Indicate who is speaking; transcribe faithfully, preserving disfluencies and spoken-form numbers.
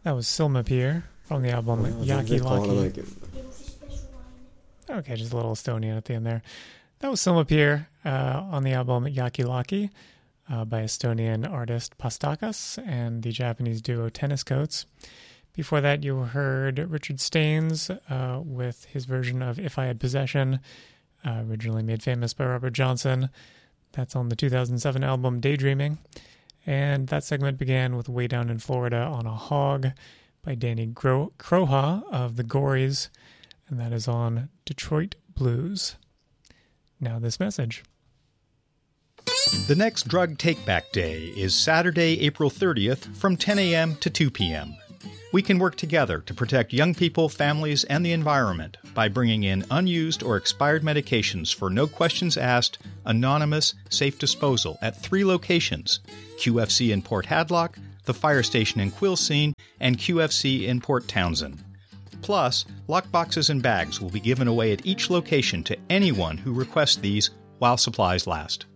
Speaker 1: That was Silma Pier from the album Yaki Laki. Okay, just a little Estonian at the end there. That was Silma Pier uh, on the album Yaki Laki uh, by Estonian artist Pastakas and the Japanese duo Tennis Coats. Before that, you heard Richard Staines uh, with his version of If I Had Possession, uh, originally made famous by Robert Johnson. That's on the two thousand seven album Daydreaming. And that segment began with Way Down in Florida on a Hog by Danny Gro- Croha of the Gories, and that is on Detroit Blues. Now this message.
Speaker 2: The next Drug Take-Back Day is Saturday, April thirtieth from ten a.m. to two p.m. We can work together to protect young people, families, and the environment by bringing in unused or expired medications for no questions asked, anonymous, safe disposal at three locations, Q F C in Port Hadlock, the fire station in Quilcene, and Q F C in Port Townsend. Plus, lockboxes and bags will be given away at each location to anyone who requests these while supplies last.